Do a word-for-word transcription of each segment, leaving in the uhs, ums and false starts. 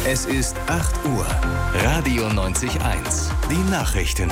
Es ist acht Uhr. Radio neunzig Komma eins. Die Nachrichten.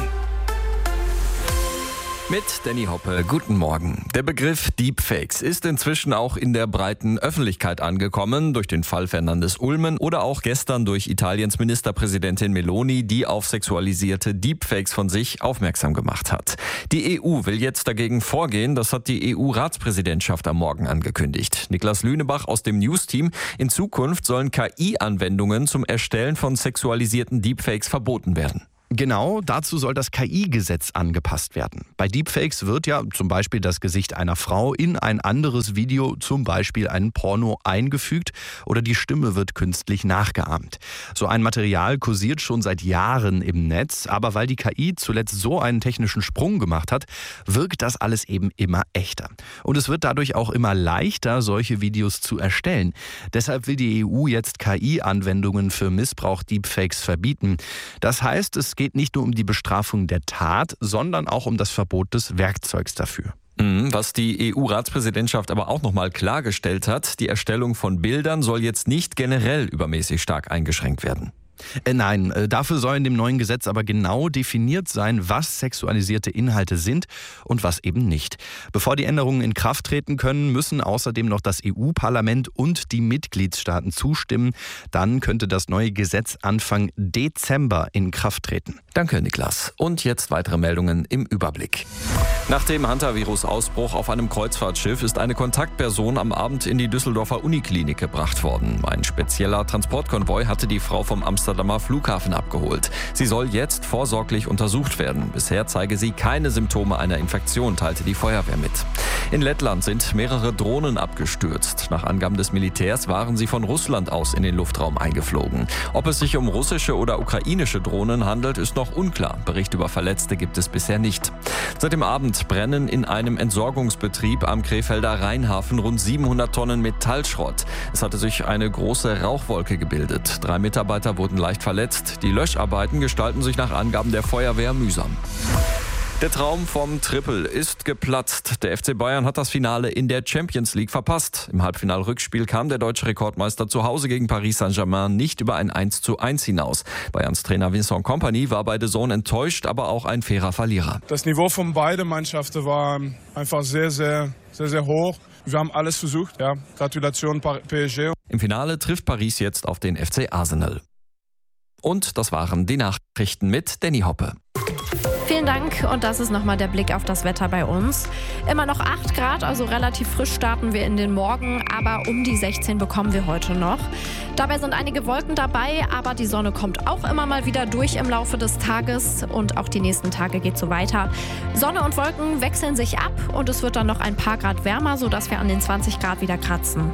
Mit Danny Hoppe, guten Morgen. Der Begriff Deepfakes ist inzwischen auch in der breiten Öffentlichkeit angekommen, durch den Fall Fernandes Ulmen oder auch gestern durch Italiens Ministerpräsidentin Meloni, die auf sexualisierte Deepfakes von sich aufmerksam gemacht hat. Die E U will jetzt dagegen vorgehen, das hat die E U-Ratspräsidentschaft am Morgen angekündigt. Niklas Lünebach aus dem News-Team: In Zukunft sollen K I-Anwendungen zum Erstellen von sexualisierten Deepfakes verboten werden. Genau, dazu soll das K I-Gesetz angepasst werden. Bei Deepfakes wird ja zum Beispiel das Gesicht einer Frau in ein anderes Video, zum Beispiel ein Porno, eingefügt oder die Stimme wird künstlich nachgeahmt. So ein Material kursiert schon seit Jahren im Netz, aber weil die K I zuletzt so einen technischen Sprung gemacht hat, wirkt das alles eben immer echter. Und es wird dadurch auch immer leichter, solche Videos zu erstellen. Deshalb will die E U jetzt K I-Anwendungen für Missbrauch-Deepfakes verbieten. Das heißt, es Es geht nicht nur um die Bestrafung der Tat, sondern auch um das Verbot des Werkzeugs dafür. Was die E U-Ratspräsidentschaft aber auch nochmal klargestellt hat: Die Erstellung von Bildern soll jetzt nicht generell übermäßig stark eingeschränkt werden. Äh, nein, äh, dafür soll in dem neuen Gesetz aber genau definiert sein, was sexualisierte Inhalte sind und was eben nicht. Bevor die Änderungen in Kraft treten können, müssen außerdem noch das E U-Parlament und die Mitgliedstaaten zustimmen. Dann könnte das neue Gesetz Anfang Dezember in Kraft treten. Danke, Niklas. Und jetzt weitere Meldungen im Überblick. Nach dem Hantavirus-Ausbruch auf einem Kreuzfahrtschiff ist eine Kontaktperson am Abend in die Düsseldorfer Uniklinik gebracht worden. Ein spezieller Transportkonvoi hatte die Frau vom Amsterdamer Flughafen abgeholt. Sie soll jetzt vorsorglich untersucht werden. Bisher zeige sie keine Symptome einer Infektion, teilte die Feuerwehr mit. In Lettland sind mehrere Drohnen abgestürzt. Nach Angaben des Militärs waren sie von Russland aus in den Luftraum eingeflogen. Ob es sich um russische oder ukrainische Drohnen handelt, ist noch unklar. Bericht über Verletzte gibt es bisher nicht. Seit dem Abend brennen in einem Entsorgungsbetrieb am Krefelder Rheinhafen rund siebenhundert Tonnen Metallschrott. Es hatte sich eine große Rauchwolke gebildet. Drei Mitarbeiter wurden leicht verletzt. Die Löscharbeiten gestalten sich nach Angaben der Feuerwehr mühsam. Der Traum vom Triple ist geplatzt. Der F C Bayern hat das Finale in der Champions League verpasst. Im Halbfinal-Rückspiel kam der deutsche Rekordmeister zu Hause gegen Paris Saint-Germain nicht über ein eins zu eins hinaus. Bayerns Trainer Vincent Kompany war bei D A Z N enttäuscht, aber auch ein fairer Verlierer. Das Niveau von beiden Mannschaften war einfach sehr, sehr, sehr, sehr hoch. Wir haben alles versucht. Ja. Gratulation P S G. Im Finale trifft Paris jetzt auf den F C Arsenal. Und das waren die Nachrichten mit Danny Hoppe. Vielen Dank, und das ist nochmal der Blick auf das Wetter bei uns. Immer noch acht Grad, also relativ frisch starten wir in den Morgen, aber um die sechzehn bekommen wir heute noch. Dabei sind einige Wolken dabei, aber die Sonne kommt auch immer mal wieder durch im Laufe des Tages und auch die nächsten Tage geht so weiter. Sonne und Wolken wechseln sich ab und es wird dann noch ein paar Grad wärmer, sodass wir an den zwanzig Grad wieder kratzen.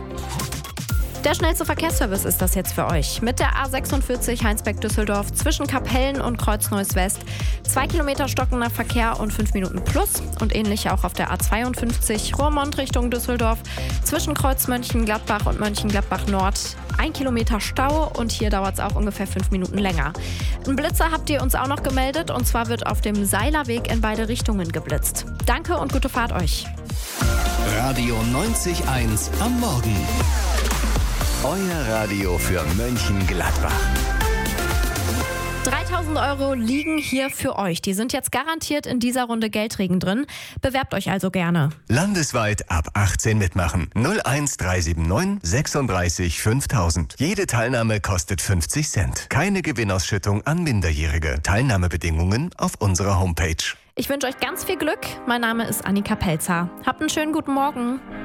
Der schnellste Verkehrsservice ist das jetzt für euch. Mit der A sechsundvierzig Heinsberg-Düsseldorf zwischen Kapellen und Kreuz-Neuss West. Zwei Kilometer stockender Verkehr und fünf Minuten plus. Und ähnlich auch auf der A zweiundfünfzig Roermond Richtung Düsseldorf. Zwischen Kreuz Mönchengladbach und Mönchengladbach Nord. Ein Kilometer Stau und hier dauert es auch ungefähr fünf Minuten länger. Ein Blitzer habt ihr uns auch noch gemeldet. Und zwar wird auf dem Seilerweg in beide Richtungen geblitzt. Danke und gute Fahrt euch. Radio neunzig Komma eins am Morgen. Euer Radio für Mönchengladbach. dreitausend Euro liegen hier für euch. Die sind jetzt garantiert in dieser Runde Geldregen drin. Bewerbt euch also gerne. Landesweit ab achtzehn mitmachen. null eins drei sieben neun sechsunddreißig fünftausend. Jede Teilnahme kostet fünfzig Cent. Keine Gewinnausschüttung an Minderjährige. Teilnahmebedingungen auf unserer Homepage. Ich wünsche euch ganz viel Glück. Mein Name ist Annika Pelzer. Habt einen schönen guten Morgen.